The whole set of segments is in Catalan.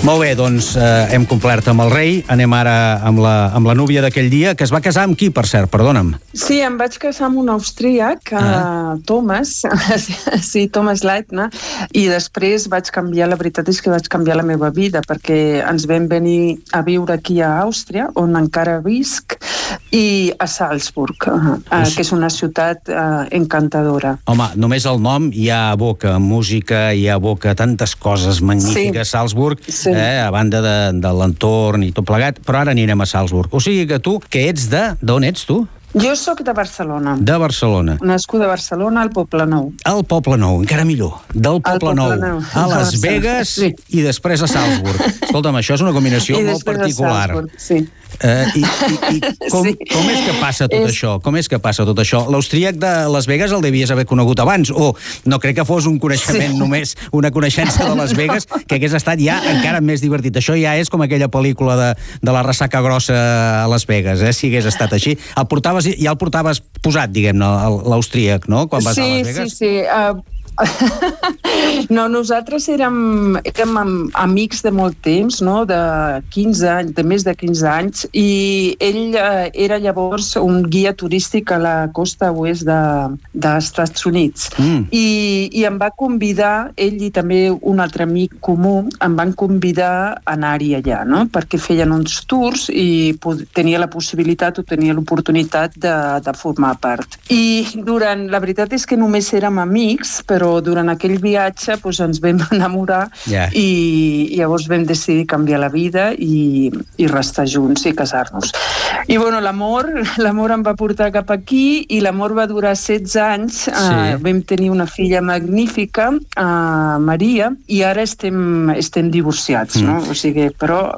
Molt bé, doncs hem complert amb el rei. Anem ara amb la núvia d'aquell dia, que es va casar amb qui, per cert? Perdona'm. Sí, em vaig casar amb un austríac, Thomas, sí, Thomas Leitner, i després vaig canviar, la veritat és que vaig canviar la meva vida, perquè ens vam venir a viure aquí a Àustria, on encara visc, i a Salzburg, que és una ciutat encantadora. Home, només el nom ja evoca música, ja evoca tantes coses magnífiques, sí. Salzburg, sí. A banda de l'entorn i tot plegat, però ara anirem a Salzburg. O sigui que tu, que ets d'on ets tu? Jo sóc de Barcelona. De Barcelona. Nascuda a Barcelona, al Poble Nou. Al Poble Nou, encara millor. Del Poble Nou a Las Vegas, sí. I després a Salzburg. Escolta'm, això és una combinació molt particular. Salzburg, sí. I com és que passa tot això? Com és que passa tot això? L'austríac de Las Vegas el devies haver conegut abans, o no crec que fos un coneixement només, una coneixença de Las Vegas, que hagués estat ja encara més divertit. Això ja és com aquella pel·lícula de la ressaca grossa a Las Vegas, si hagués estat així. Ja el portaves posat, diguem-ne, l'austríac, no?, quan vas a Las Vegas? Sí. No, nosaltres érem amics de molt temps, no? De 15 anys, de més de 15 anys, i ell era llavors un guia turístic a la costa oest dels Estats Units. I em va convidar, ell i també un altre amic comú, em van convidar a anar-hi allà, no? Perquè feien uns tours i tenia la possibilitat o tenia l'oportunitat de formar part. I la veritat és que només érem amics, però durant aquell viatge ens vam enamorar i llavors vam decidir canviar la vida i restar junts i casar-nos. I l'amor em va portar cap aquí i l'amor va durar 16 anys. Vam tenir una filla magnífica, Maria, i ara estem divorciats, no? O sigui, però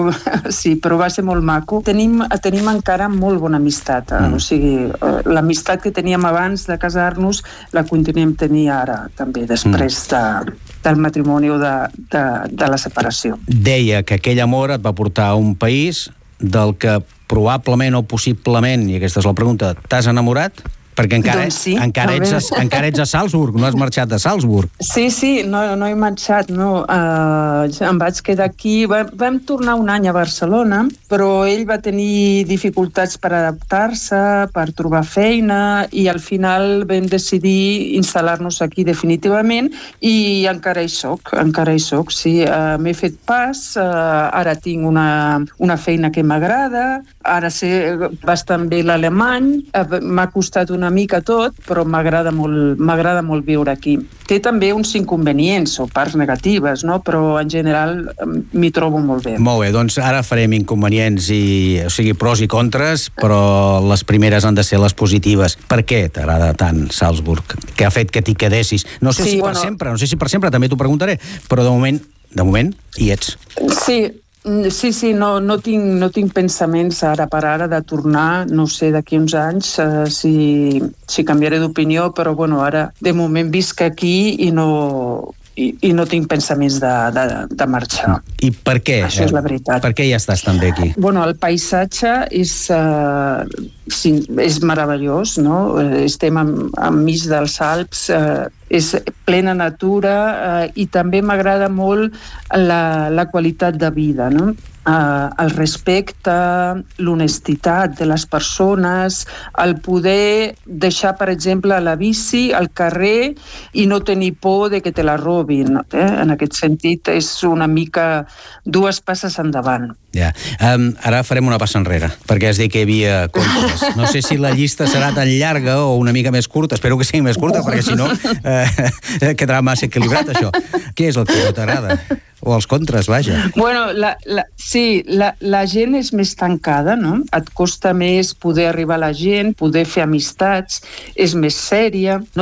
va ser molt maco. Tenim encara molt bona amistat, o sigui, l'amistat que teníem abans de casar-nos la continuem tenir ara també, després del matrimoni o de la separació. Deia que aquell amor et va portar a un país del que probablement o possiblement, i aquesta és la pregunta, t'has enamorat? Perquè encara ets a Salzburg, no has marxat de Salzburg. Sí, no he marxat, no. Em vaig quedar aquí. Vam tornar un any a Barcelona, però ell va tenir dificultats per adaptar-se, per trobar feina, i al final vam decidir instal·lar-nos aquí definitivament, i encara hi soc, sí. M'he fet pas, ara tinc una feina que m'agrada, ara sé bastant bé l'alemany, m'ha costat una mica tot, però m'agrada molt viure aquí. Té també uns inconvenients o parts negatives, no? Però en general m'hi trobo molt bé. Molt bé, doncs ara farem inconvenients, o sigui, pros i contres, però les primeres han de ser les positives. Per què t'agrada tant Salzburg? Què ha fet que t'hi quedessis? No sé si per sempre, també t'ho preguntaré, però de moment hi ets. Sí, no tinc pensaments ara per ara de tornar, no sé, d'aquí uns anys si canviaré d'opinió, però ara de moment visc aquí i no tinc pensaments de marxar. I per què? Això és la veritat. Per què ja estàs també aquí? El paisatge és meravellós, no? Estem enmig dels Alps, és plena natura, i també m'agrada molt la qualitat de vida, no? El respecte, l'honestitat de les persones, el poder deixar, per exemple, la bici al carrer i no tenir por de que te la robin. En aquest sentit, és una mica 2 passes endavant. Ja. Ara farem una passa enrere, perquè has dit que hi havia contes. No sé si la llista serà tan llarga o una mica més curta. Espero que sigui més curta, perquè si no quedarà massa equilibrat, això. Què és el que no t'agrada? O els contres, vaja. La gent és més tancada, no? Et costa més poder arribar a la gent, poder fer amistats, és més sèria.